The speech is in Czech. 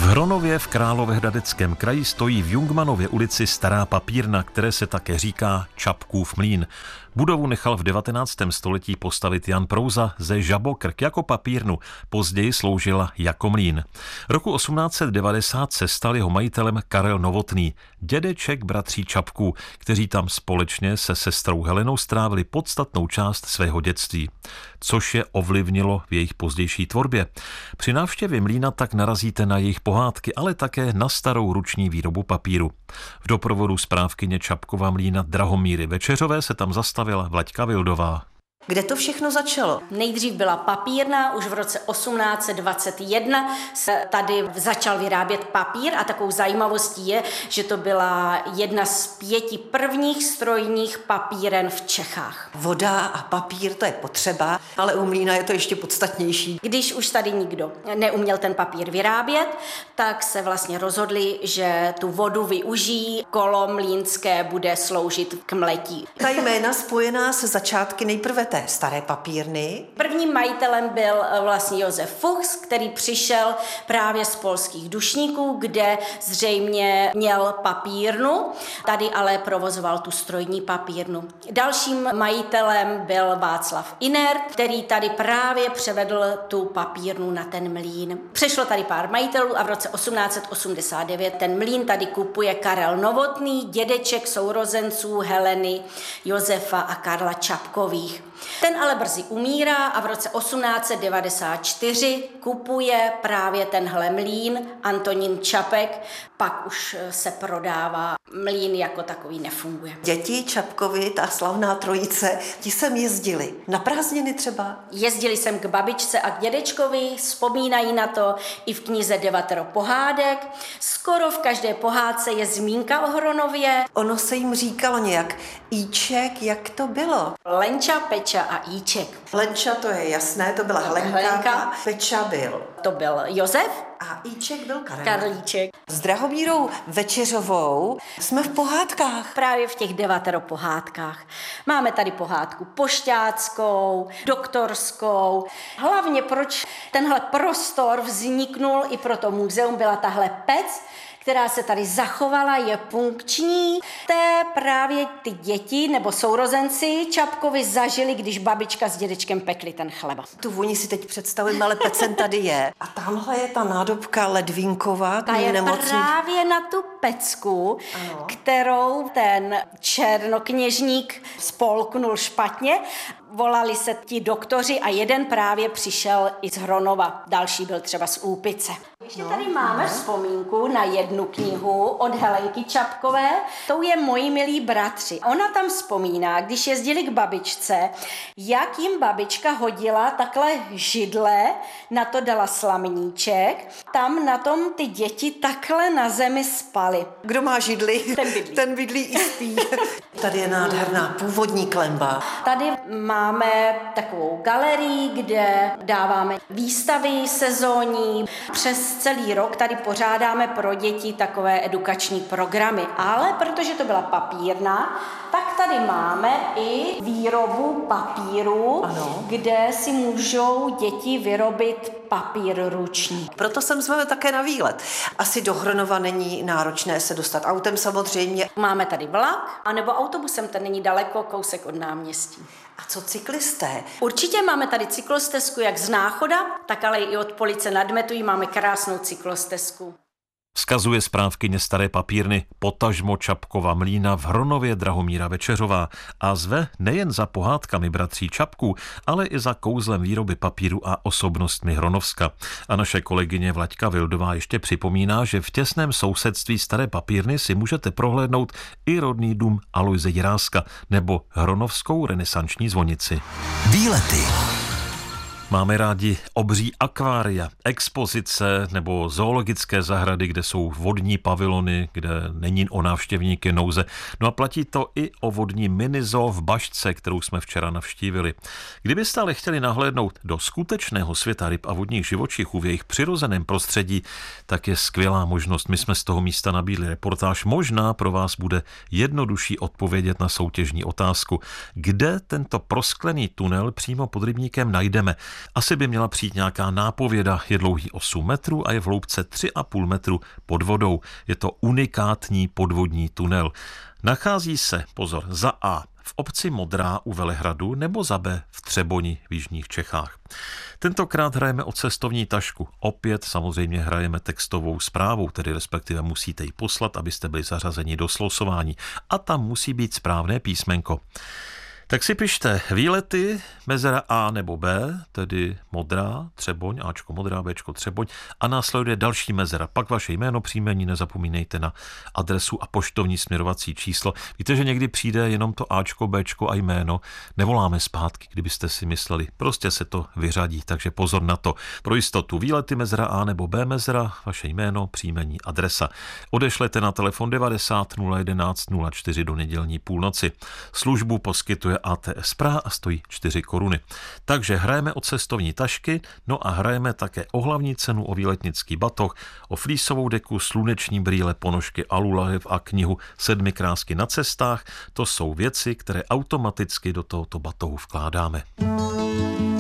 Hronově v Královéhradeckém kraji stojí v Jungmannově ulici stará papírna, které se také říká Čapkův mlýn. Budovu nechal v 19. století postavit Jan Prouza ze Žabokrk jako papírnu, později sloužila jako mlýn. Roku 1890 se stal jeho majitelem Karel Novotný, dědeček bratří Čapků, kteří tam společně se sestrou Helenou strávili podstatnou část svého dětství, což je ovlivnilo v jejich pozdější tvorbě. Při návštěvě mlýna tak narazíte na jejich pohádky, ale také na starou ruční výrobu papíru. V doprovodu správkyně Čapkova mlýna Drahomíry Večeřové se tam zastavila Vlaďka Vildová. Kde to všechno začalo? Nejdřív byla papírna, už v roce 1821 se tady začal vyrábět papír a takovou zajímavostí je, že to byla jedna z 5 prvních strojních papíren v Čechách. Voda a papír, to je potřeba, ale u mlýna je to ještě podstatnější. Když už tady nikdo neuměl ten papír vyrábět, tak se vlastně rozhodli, že tu vodu využijí, kolo mlýnské bude sloužit k mletí. Ta jména spojená se začátky nejprve té staré papírny. Prvním majitelem byl vlastně Josef Fuchs, který přišel právě z polských Dušníků, kde zřejmě měl papírnu, tady ale provozoval tu strojní papírnu. Dalším majitelem byl Václav Inert, který tady právě převedl tu papírnu na ten mlýn. Přešlo tady pár majitelů a v roce 1889 ten mlýn tady kupuje Karel Novotný, dědeček sourozenců Heleny, Josefa a Karla Čapkových. Ten ale brzy umírá a v roce 1894 kupuje právě tenhle mlýn Antonín Čapek, pak už se prodává. Mlýn jako takový nefunguje. Děti Čapkovi, ta slavná trojice, ti sem jezdili. Na prázdniny třeba? Jezdili sem k babičce a k dědečkovi, vzpomínají na to i v knize Devatero pohádek. Skoro v každé pohádce je zmínka o Hronově. Ono se jim říkalo nějak Íček, jak to bylo? Lenča, Peča a Íček. Lenča, to je jasné, to byla Helenka. Peča byl. To byl Josef. A Íček byl Karlíček. S Drahomírou Večeřovou jsme v pohádkách. Právě v těch Devatero pohádkách. Máme tady pohádku pošťáckou, doktorskou. Hlavně proč tenhle prostor vzniknul i pro to muzeum, byla tahle pec, která se tady zachovala, je funkční. Právě ty děti nebo sourozenci Čapkovi zažili, když babička s dědečkem pekli ten chleba. Tu vůni si teď představím, ale pecen tady je. A tamhle je ta nádobka ledvínková. Ta je právě na tu pecku, ano, kterou ten černokněžník spolknul špatně. Volali se ti doktoři a jeden právě přišel i z Hronova, další byl třeba z Úpice. Ještě tady máme vzpomínku na jednu knihu od Helenky Čapkové, tou je Moji milí bratři. Ona tam vzpomíná, když jezdili k babičce, jak jim babička hodila takhle židle, na to dala slamníček, tam na tom ty děti takhle na zemi spaly. Kdo má židli, ten bydlí i spí. Tady je nádherná původní klenba. Tady máme takovou galerii, kde dáváme výstavy sezónní. Přes celý rok tady pořádáme pro děti takové edukační programy. Ale protože to byla papírna, tak tady máme i výrobu papíru, ano, kde si můžou děti vyrobit papír ruční. Proto sem zveme také na výlet. Asi do Hronova není náročné se dostat autem samozřejmě. Máme tady vlak, anebo autobusem, ten není daleko, kousek od náměstí. A co cyklisté? Určitě máme tady cyklostezku jak z Náchoda, tak ale i od Police nad Metují máme krásnou cyklostezku. Vzkazuje správkyně staré papírny, potažmo Čapkova mlýna v Hronově Drahomíra Večeřová a zve nejen za pohádkami bratří Čapků, ale i za kouzlem výroby papíru a osobnostmi Hronovska. A naše kolegyně Vlaďka Vildová ještě připomíná, že v těsném sousedství staré papírny si můžete prohlédnout i rodný dům Alojze Jiráska nebo Hronovskou renesanční zvonici. Výlety. Máme rádi obří akvária, expozice nebo zoologické zahrady, kde jsou vodní pavilony, kde není o návštěvníky nouze. No a platí to i o vodní minizoo v Bašce, kterou jsme včera navštívili. Kdybyste ale chtěli nahlédnout do skutečného světa ryb a vodních živočichů v jejich přirozeném prostředí, tak je skvělá možnost. My jsme z toho místa nabídli reportáž. Možná pro vás bude jednodušší odpovědět na soutěžní otázku. Kde tento prosklený tunel přímo pod rybníkem najdeme? Asi by měla přijít nějaká nápověda. Je dlouhý 8 metrů a je v hloubce 3,5 metru pod vodou. Je to unikátní podvodní tunel. Nachází se, pozor, za A v obci Modrá u Velehradu nebo za B v Třeboni v jižních Čechách. Tentokrát hrajeme o cestovní tašku. Opět samozřejmě hrajeme textovou zprávou, tedy respektive musíte ji poslat, abyste byli zařazeni do slosování. A tam musí být správné písmenko. Tak si pište výlety, mezera A nebo B, tedy Modrá, Třeboň, Ačko Modrá, Bčko Třeboň a následuje další mezera. Pak vaše jméno, příjmení, nezapomínejte na adresu a poštovní směrovací číslo. Víte, že někdy přijde jenom to Ačko, Bčko a jméno, nevoláme zpátky, kdybyste si mysleli. Prostě se to vyřadí, takže pozor na to. Pro jistotu výlety, mezera A nebo B mezera, vaše jméno, příjmení, adresa. Odešlete na telefon 90 011 04 do nedělní půlnoci. Službu poskytuje ATS Praha a stojí 4 koruny. Takže hrajeme o cestovní tašky, no a hrajeme také o hlavní cenu, o výletnický batoh, o flísovou deku, sluneční brýle, ponožky, alulahev a knihu 7 krásky na cestách. To jsou věci, které automaticky do tohoto batohu vkládáme.